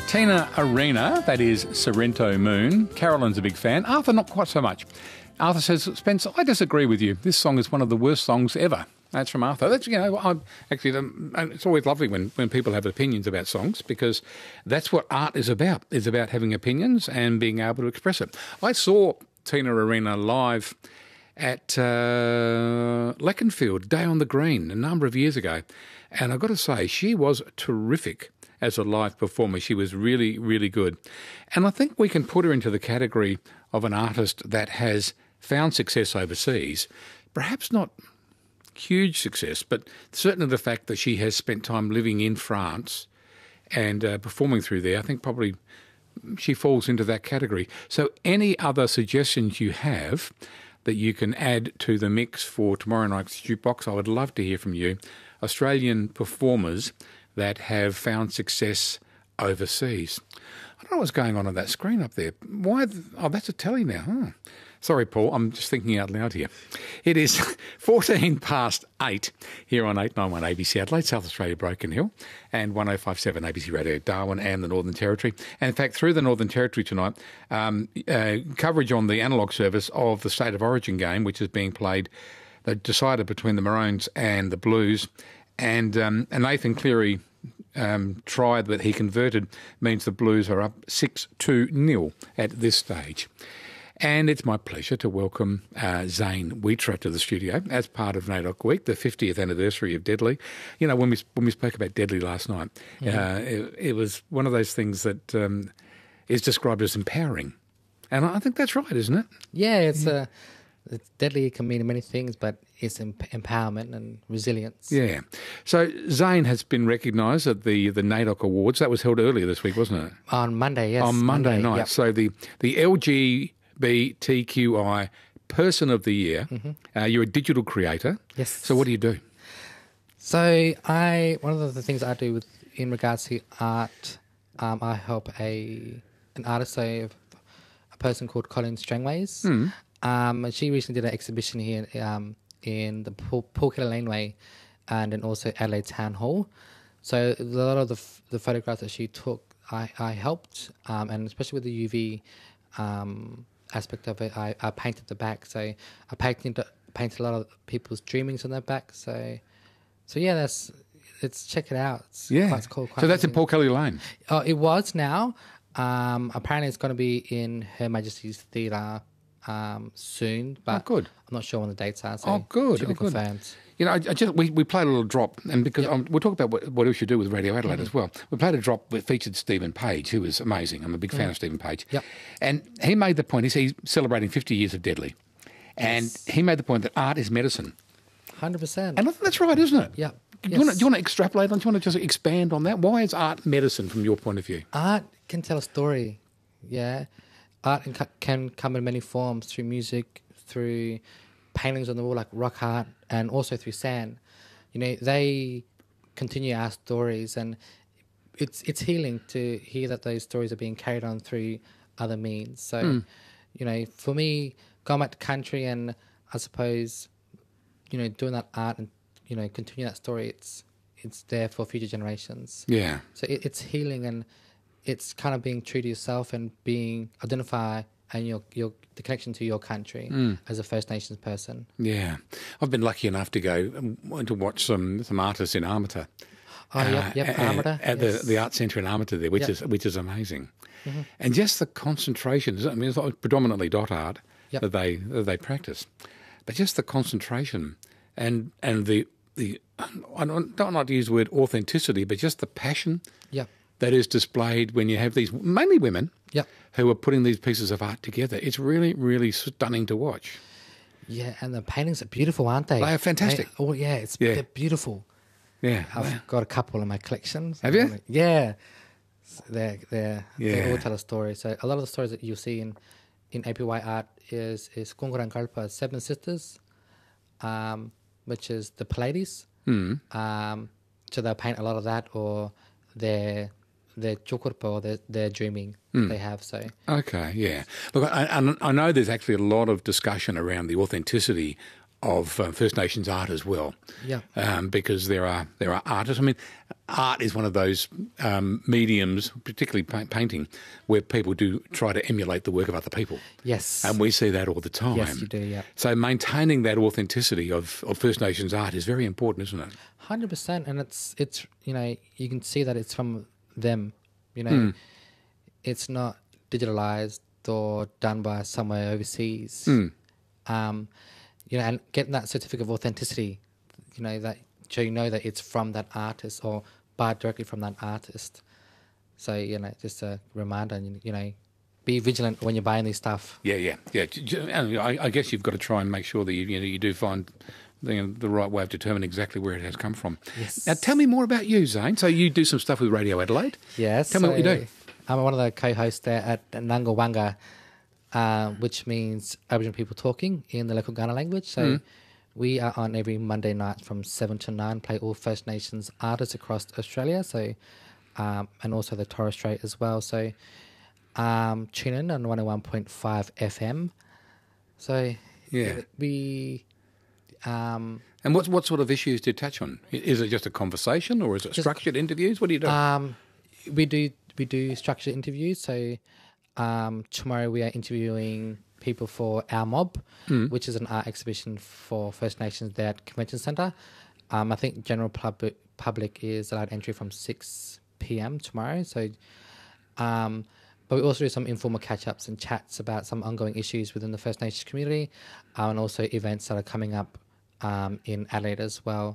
Tina Arena, that is Sorrento Moon. Carolyn's a big fan. Arthur, not quite so much. Arthur says, Spence, I disagree with you. This song is one of the worst songs ever. That's from Arthur. That's, it's always lovely when people have opinions about songs, because that's what art is about. It's about having opinions and being able to express it. I saw Tina Arena live at Leconfield, Day on the Green, a number of years ago. And I've got to say, she was terrific as a live performer. She was really, really good. And I think we can put her into the category of an artist that has found success overseas. Perhaps not huge success, but certainly the fact that she has spent time living in France and performing through there, I think probably she falls into that category. So any other suggestions you have that you can add to the mix for tomorrow night's Jukebox, I would love to hear from you. Australian performers that have found success overseas. I don't know what's going on that screen up there. Why? Oh, that's a telly now. Huh? Sorry, Paul, I'm just thinking out loud here. It is 8:14 here on 891 ABC Adelaide, South Australia, Broken Hill, and 1057 ABC Radio Darwin and the Northern Territory. And in fact, through the Northern Territory tonight, coverage on the analogue service of the State of Origin game, which is being played, decided between the Maroons and the Blues. And Nathan Cleary try that he converted means the Blues are up 6-2-0 at this stage. And it's my pleasure to welcome Zane Wheater to the studio as part of NAIDOC Week, the 50th anniversary of Deadly. You know, when we spoke about Deadly last night, it was one of those things that is described as empowering. And I think that's right, isn't it? Yeah, it's Deadly can mean many things, but it's empowerment and resilience. Yeah. So Zane has been recognised at the NAIDOC Awards. That was held earlier this week, wasn't it? On Monday, yes. On Monday night. Yep. So the LGBTQI Person of the Year. Mm-hmm. You're a digital creator. Yes. So what do you do? So one of the things I do in regards to art, I help an artist, so a person called Colin Strangways. She recently did an exhibition here in the Paul Keller Laneway and then also Adelaide Town Hall. So a lot of the photographs that she took, I helped, and especially with the UV aspect of it, I painted the back. So I painted a lot of people's dreamings on their back. So yeah, check it out. It's quite cool. So that's in Paul Kelly Lane? Oh, it was now. Apparently it's going to be in Her Majesty's Theatre soon, but good. I'm not sure when the dates are. So good. To be confirmed. You know, we played a little drop, and because we'll talk about what else you do with Radio Adelaide as well. We played a drop that featured Stephen Page, who was amazing. I'm a big fan of Stephen Page. Yep. And he made the point, he's celebrating 50 years of Deadly, and he made the point that art is medicine. 100%. And I think that's right, isn't it? Yeah. Do you want to extrapolate on? Do you want to just expand on that? Why is art medicine from your point of view? Art can tell a story, yeah. Art can come in many forms, through music, through paintings on the wall like rock art, and also through sand. You know, they continue our stories, and it's healing to hear that those stories are being carried on through other means. So, you know, for me, going back to country and I suppose, you know, doing that art and, you know, continue that story, it's there for future generations. Yeah. So it's healing, and it's kind of being true to yourself and identify and the connection to your country as a First Nations person. Yeah. I've been lucky enough to go and to watch some artists in Armata. Armata. At the Art Centre in Armata there, which is amazing. Mm-hmm. And just the concentration, I mean, it's like predominantly dot art that they practice. But just the concentration and the I don't like to use the word authenticity, but just the passion that is displayed when you have these, mainly women, who are putting these pieces of art together. It's really, really stunning to watch. Yeah, and the paintings are beautiful, aren't they? They are fantastic. They're beautiful. Yeah. I've got a couple in my collection. Have you? Yeah. They all tell a story. So a lot of the stories that you see in APY art is Kunguran Kalpa, Seven Sisters, which is the Pleiades. So they'll paint a lot of that, or their chukurpa, or their dreaming they have. So okay, yeah. Look, I know there's actually a lot of discussion around the authenticity First Nations art as well. Yeah. Because there are artists. I mean, art is one of those mediums, particularly painting, where people do try to emulate the work of other people. Yes. And we see that all the time. Yes, you do, yeah. So maintaining that authenticity of First Nations art is very important, isn't it? 100%, and it's you can see that it's from them. It's not digitalized or done by somewhere overseas. And getting that certificate of authenticity, that so that it's from that artist or buy directly from that artist. So just a reminder, and be vigilant when you're buying this stuff. Yeah. I guess you've got to try and make sure that you do find the right way of determining exactly where it has come from. Yes. Now, tell me more about you, Zane. So you do some stuff with Radio Adelaide. Yes. Tell me what you do. I'm one of the co-hosts there at Nangawanga, which means Aboriginal people talking in the local Kaurna language. So we are on every Monday night from 7 to 9, play all First Nations artists across Australia. So, and also the Torres Strait as well. So tune in on 101.5 FM. So Yeah. we... And what sort of issues do you touch on? Is it just a conversation, or is it structured interviews? What do you do? We do structured interviews. So tomorrow we are interviewing people for Our Mob, which is an art exhibition for First Nations there at Convention Centre. I think general public is allowed entry from 6 p.m. tomorrow. So, but we also do some informal catch-ups and chats about some ongoing issues within the First Nations community, and also events that are coming up in Adelaide as well.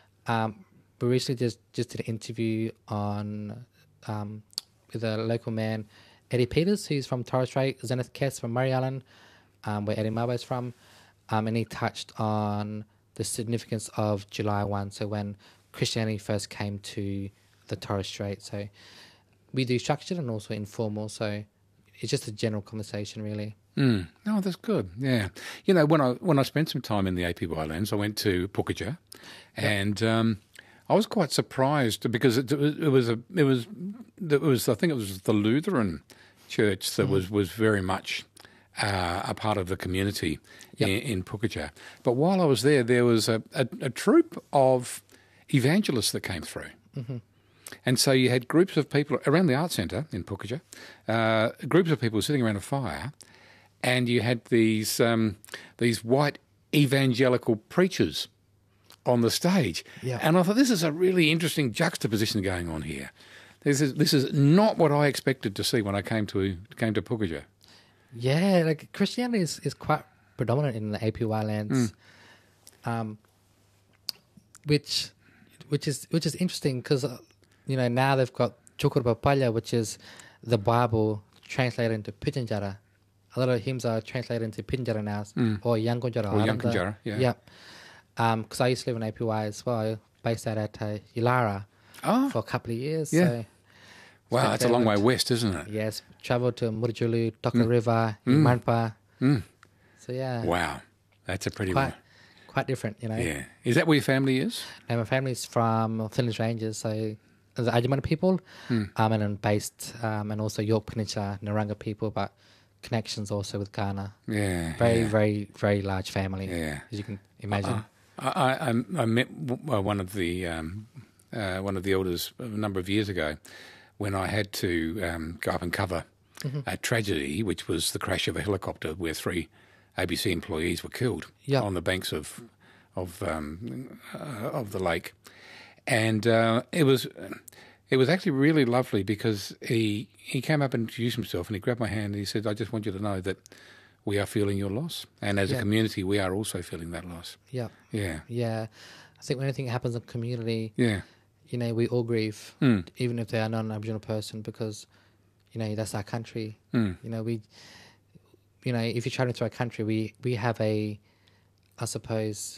We recently just did an interview on with a local man, Eddie Peters, who's from Torres Strait, Zenith Kess from Murray Island, where Eddie Mabo is from, and he touched on the significance of July 1, so when Christianity first came to the Torres Strait. So we do structured and also informal, so it's just a general conversation, really. Oh, that's good. Yeah, when I spent some time in the APY lands, I went to Pukaja, and I was quite surprised because it was I think it was the Lutheran church that was very much a part of the community in Pukaja. But while I was there, there was a troop of evangelists that came through. And so you had groups of people around the art centre in Pukaja, groups of people sitting around a fire, and you had these white evangelical preachers on the stage. Yeah. And I thought, this is a really interesting juxtaposition going on here. This is not what I expected to see when I came to Pukaja. Yeah, like Christianity is quite predominant in the APY lands, which is interesting because now they've got Chukurpapalya, which is the Bible translated into Pitjantjatjara. A lot of hymns are translated into Pitjantjatjara now, or Yankunytjatjara. Or Yankunytjatjara, yeah. Yeah. Because I used to live in APY as well, based out at Ilara for a couple of years. Yeah. So Wow, that's a long way west, isn't it? yes, travelled to Murjulu, Toka River, Manpa. So yeah. Wow, that's a pretty one. Quite different, Yeah. Is that where your family is? And my family's from Flinders Ranges, so the Ajamana people, and then based, and also York Peninsula, Naranga people, but connections also with Ghana. Yeah. Very, very, very large family, Yeah. as you can imagine. I met one of the elders a number of years ago when I had to go up and cover a tragedy, which was the crash of a helicopter where 3 ABC employees were killed on the banks of the lake, and it was actually really lovely because he came up and introduced himself and he grabbed my hand and he said, "I just want you to know that we are feeling your loss, and as a community, we are also feeling that loss." Yeah. Yeah. Yeah. I think when anything happens in community, Yeah. we all grieve, even if they are not an Aboriginal person, because, that's our country. We, if you're traveling through our country, we have I suppose,